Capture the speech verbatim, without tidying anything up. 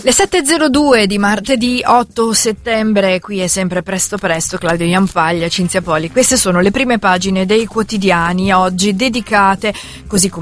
Le sette e zero due di martedì otto settembre, qui è sempre Presto Presto, Claudio Iampaglia, Cinzia Poli. Queste sono le prime pagine dei quotidiani oggi dedicate, così come